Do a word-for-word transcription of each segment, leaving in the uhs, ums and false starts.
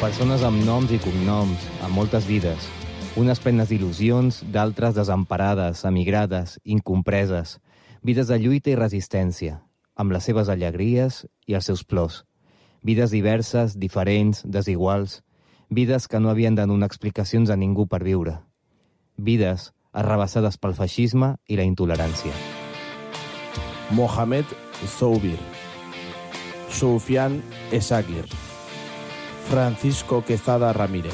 Persones amb noms i cognoms, amb moltes vides. Unes plenes d'il·lusions, d'altres desemparades, emigrades, incompreses. Vides de lluita i resistència, amb les seves alegries i els seus plors. Vides diverses, diferents, desiguals. Vides que no havien de donar explicacions a ningú per viure. Vides arrabassades pel feixisme i la intolerància. Mohamed Zoubir, Soufian Esagir, Francisco Quezada Ramírez,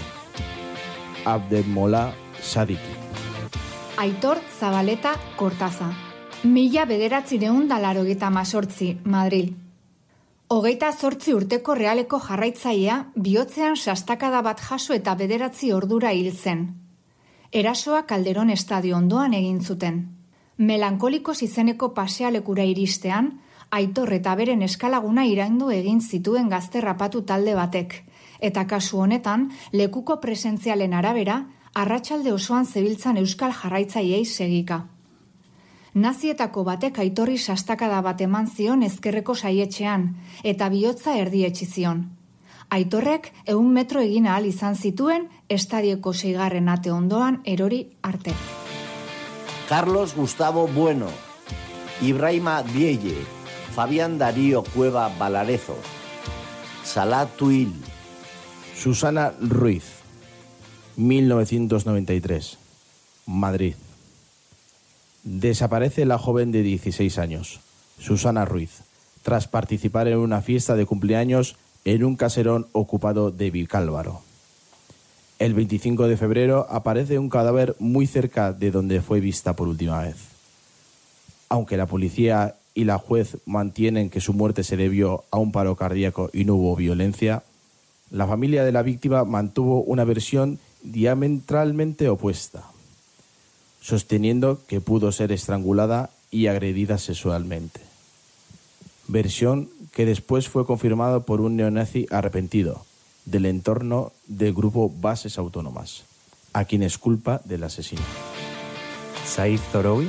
Abdelmolá Sadiki. Aitor Zabaleta Cortaza, mila bederatzireun da laurogeita hemezortzi, Madril. Hogeita zortzi urteko realeko jarraitzailea bihotzean sastakada bat jaso eta bederatzi ordura hil zen. Erasoa Calderón estadio ondoan egin zuten. Melankolikos izeneko pasealekura iristean, Aitor eta beren eskalaguna iraindu egin zituen gazte rapatu talde batek, eta kasu honetan, lekuko presentzialen arabera, arratsalde osoan zebiltzan euskal jarraitzaileei segika. Nazietako batek Aitorri sastakada bat eman zion ezkerreko saietxean, eta bihotza erdietsi zion. Aitorrek ehun metro egin ahal izan zituen estadioko seigarren ate ondoan erori arte. Carlos Gustavo Bueno, Ibrahima Dielle, Fabián Darío Cueva Valarezo, Salah Tuil, Susana Ruiz, mil novecientos noventa y tres, Madrid. Desaparece la joven de dieciséis años, Susana Ruiz, tras participar en una fiesta de cumpleaños en un caserón ocupado de Vicálvaro. El veinticinco de febrero aparece un cadáver muy cerca de donde fue vista por última vez. Aunque la policía y la juez mantienen que su muerte se debió a un paro cardíaco y no hubo violencia, la familia de la víctima mantuvo una versión diametralmente opuesta, sosteniendo que pudo ser estrangulada y agredida sexualmente. Versión que después fue confirmada por un neonazi arrepentido del entorno del grupo Bases Autónomas, a quien es culpa del asesino. Said Zoroui,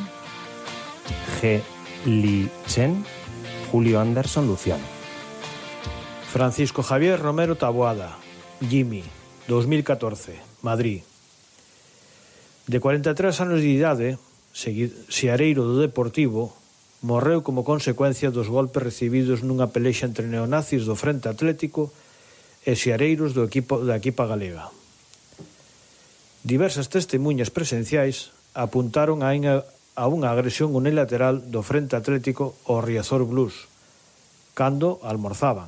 G. Li Chen, Julio Anderson Luciano. Francisco Javier Romero Taboada, Jimmy, dos mil catorce, Madrid. De cuarenta e tres anos de idade, seareiro do Deportivo, morreu como consecuencia dos golpes recibidos nunha pelexa entre neonazis do Frente Atlético e seareiros do equipo da equipa galega. Diversas testemunhas presenciais apuntaron a unha agresión unilateral do Frente Atlético ao Riazor Blues, cando almorzaban.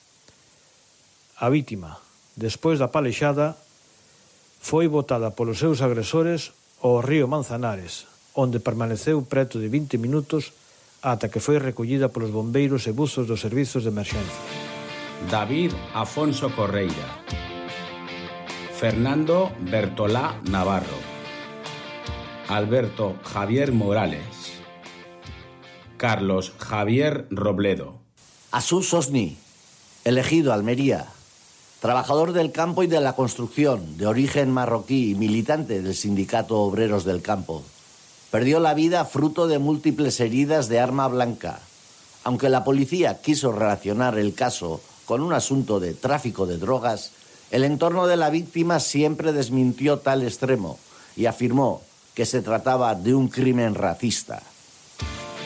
A vítima, despois da palexada, foi botada polos seus agresores ao río Manzanares, onde permaneceu preto de vinte minutos ata que foi recollida polos bombeiros e buzos dos servizos de emerxencia. David Afonso Correira, Fernando Bertolá Navarro, Alberto Javier Morales, Carlos Javier Robledo. Asús Osni, elegido Almería, trabajador del campo y de la construcción, de origen marroquí y militante del Sindicato Obreros del Campo. Perdió la vida fruto de múltiples heridas de arma blanca. Aunque la policía quiso relacionar el caso con un asunto de tráfico de drogas, el entorno de la víctima siempre desmintió tal extremo y afirmó que se trataba de un crimen racista.